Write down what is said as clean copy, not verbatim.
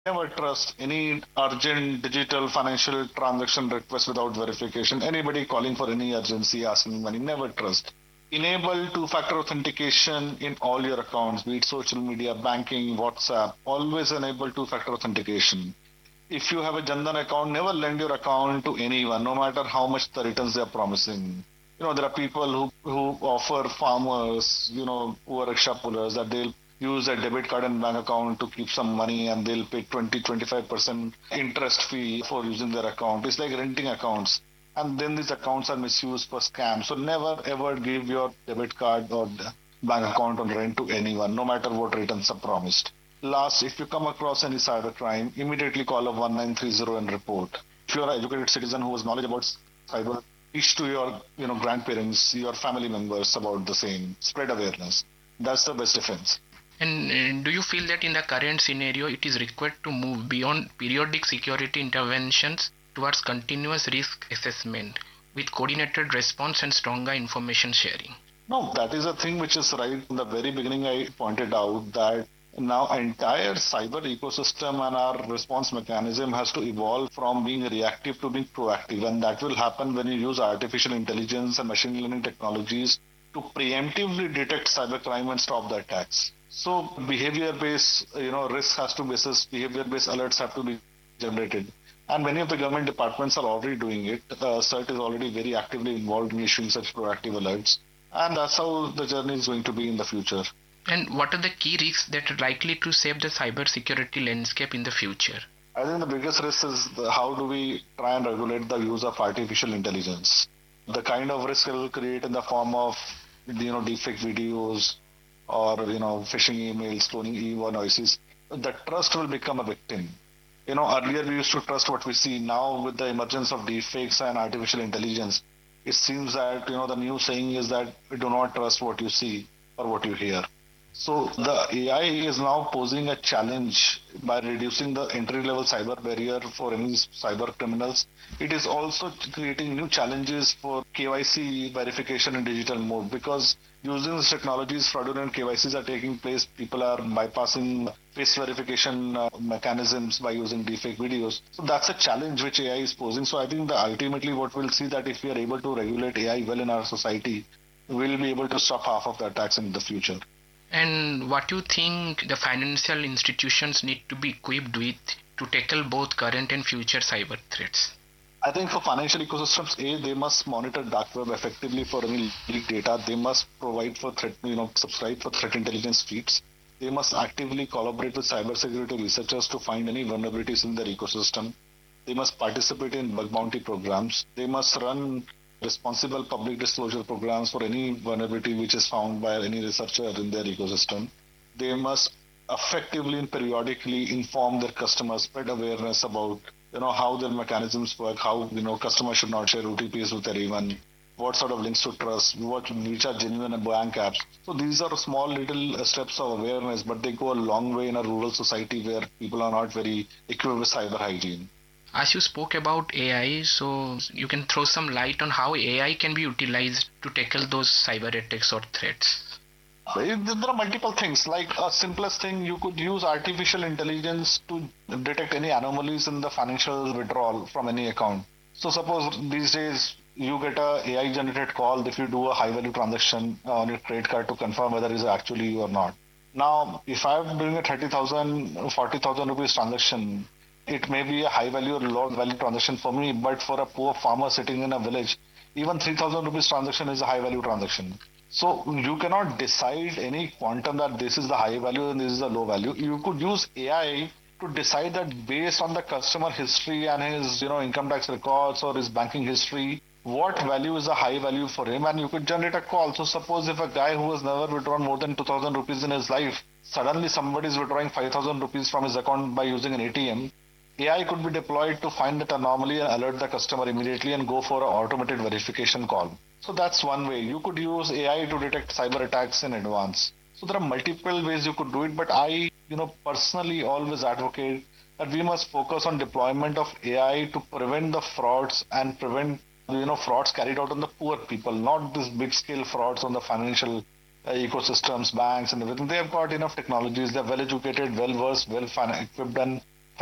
Never trust any urgent digital financial transaction request without verification. Anybody calling for any urgency, asking money, never trust. Enable two-factor authentication in all your accounts, be it social media, banking, WhatsApp. Always enable two-factor authentication. If you have a Jandan account, never lend your account to anyone, no matter how much the returns they are promising. There are people who offer farmers, who are rickshaw pullers, that they'll use a debit card and bank account to keep some money and they'll pay 20-25% interest fee for using their account. It's like renting accounts. And then these accounts are misused for scams. So never ever give your debit card or bank account on rent to anyone, no matter what returns are promised. Last, if you come across any cybercrime, immediately call up 1930 and report. If you are an educated citizen who has knowledge about cyber, teach to your grandparents, your family members about the same. Spread awareness. That's the best defense. And do you feel that in the current scenario, it is required to move beyond periodic security interventions towards continuous risk assessment with coordinated response and stronger information sharing? No, that is a thing which is right. In the very beginning, I pointed out that now entire cyber ecosystem and our response mechanism has to evolve from being reactive to being proactive. And that will happen when you use artificial intelligence and machine learning technologies to preemptively detect cybercrime and stop the attacks. So behavior-based, risk has to basis, behavior-based alerts have to be generated. And many of the government departments are already doing it. CERT is already very actively involved in issuing such proactive alerts. And that's how the journey is going to be in the future. And what are the key risks that are likely to shape the cyber security landscape in the future? I think the biggest risk is how do we try and regulate the use of artificial intelligence. The kind of risk it will create in the form of, deepfake videos, or phishing emails, cloning e-voices, the trust will become a victim. Earlier we used to trust what we see. Now with the emergence of deepfakes and artificial intelligence, it seems that the new saying is that do not trust what you see or what you hear. So the AI is now posing a challenge by reducing the entry-level cyber barrier for any cyber criminals. It is also creating new challenges for KYC verification in digital mode, because using these technologies, fraudulent KYCs are taking place. People are bypassing face verification mechanisms by using deepfake videos. So that's a challenge which AI is posing. So I think that ultimately what we'll see that if we are able to regulate AI well in our society, we'll be able to stop half of the attacks in the future. And what do you think the financial institutions need to be equipped with to tackle both current and future cyber threats? I think for financial ecosystems, they must monitor dark web effectively for any leaked data. They must provide for subscribe for threat intelligence feeds. They must actively collaborate with cybersecurity researchers to find any vulnerabilities in their ecosystem. They must participate in bug bounty programs. They must run responsible public disclosure programs for any vulnerability which is found by any researcher in their ecosystem. They must effectively and periodically inform their customers, spread awareness about how their mechanisms work, how customers should not share OTPs with anyone, what sort of links to trust, which are genuine bank apps. So these are small little steps of awareness, but they go a long way in a rural society where people are not very equipped with cyber hygiene. As you spoke about AI, so you can throw some light on how AI can be utilized to tackle those cyber attacks or threats. There are multiple things. Like a simplest thing, you could use artificial intelligence to detect any anomalies in the financial withdrawal from any account. So suppose these days you get a AI generated call if you do a high value transaction on your credit card to confirm whether it's actually you or not. Now, if I'm doing a 30,000, 40,000 rupees transaction, it may be a high value or low value transaction for me, but for a poor farmer sitting in a village, even 3,000 rupees transaction is a high value transaction. So you cannot decide any quantum that this is the high value and this is the low value. You could use AI to decide that based on the customer history and his income tax records or his banking history, what value is a high value for him, and you could generate a call. So suppose if a guy who has never withdrawn more than 2,000 rupees in his life, suddenly somebody is withdrawing 5,000 rupees from his account by using an ATM, AI could be deployed to find that anomaly and alert the customer immediately and go for an automated verification call. So that's one way. You could use AI to detect cyber attacks in advance. So there are multiple ways you could do it, but I, personally always advocate that we must focus on deployment of AI to prevent the frauds and prevent, frauds carried out on the poor people, not this big scale frauds on the financial ecosystems, banks and everything. They have got enough technologies. They're well educated, well versed, well equipped, and